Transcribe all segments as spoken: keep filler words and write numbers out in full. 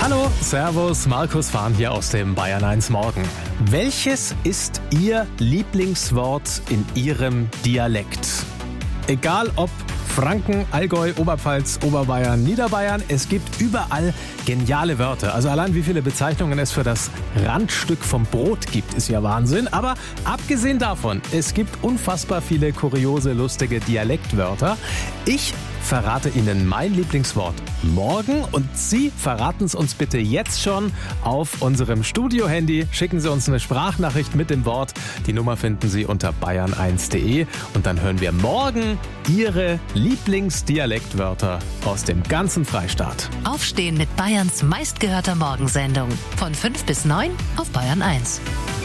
Hallo, Servus, Markus Fahn hier aus dem Bayern eins Morgen. Welches ist Ihr Lieblingswort in Ihrem Dialekt? Egal ob Franken, Allgäu, Oberpfalz, Oberbayern, Niederbayern, es gibt überall geniale Wörter. Also allein wie viele Bezeichnungen es für das Randstück vom Brot gibt, ist ja Wahnsinn. Aber abgesehen davon, es gibt unfassbar viele kuriose, lustige Dialektwörter. Ich verrate Ihnen mein Lieblingswort morgen und Sie verraten es uns bitte jetzt schon auf unserem Studio-Handy. Schicken Sie uns eine Sprachnachricht mit dem Wort. Die Nummer finden Sie unter bayern eins punkt de und dann hören wir morgen Ihre Lieblingsdialektwörter aus dem ganzen Freistaat. Aufstehen mit Bayerns meistgehörter Morgensendung. Von fünf bis neun auf Bayern eins.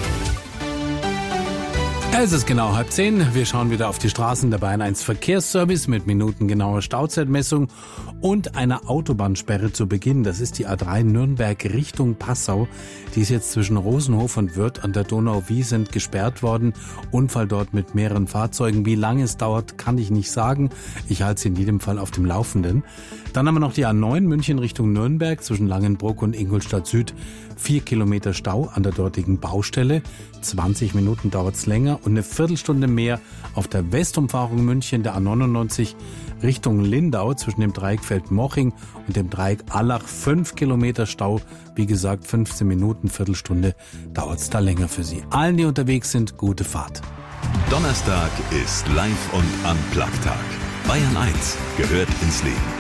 Es ist genau halb zehn. Wir schauen wieder auf die Straßen. Der Bayern eins Verkehrsservice mit minutengenauer Stauzeitmessung und einer Autobahnsperre zu Beginn. Das ist die A drei Nürnberg Richtung Passau. Die ist jetzt zwischen Rosenhof und Wörth an der Donau-Wiesent gesperrt worden. Unfall dort mit mehreren Fahrzeugen. Wie lange es dauert, kann ich nicht sagen. Ich halte Sie in jedem Fall auf dem Laufenden. Dann haben wir noch die A neun München Richtung Nürnberg zwischen Langenbruck und Ingolstadt Süd. Vier Kilometer Stau an der dortigen Baustelle. zwanzig Minuten dauert's länger und eine Viertelstunde mehr auf der Westumfahrung München, der A neunundneunzig Richtung Lindau zwischen dem Dreieck Feldmoching und dem Dreieck Allach. Fünf Kilometer Stau. Wie gesagt, fünfzehn Minuten, Viertelstunde dauert's da länger für Sie. Allen, die unterwegs sind, gute Fahrt. Donnerstag ist Live- und Unplugged-Tag. Bayern eins gehört ins Leben.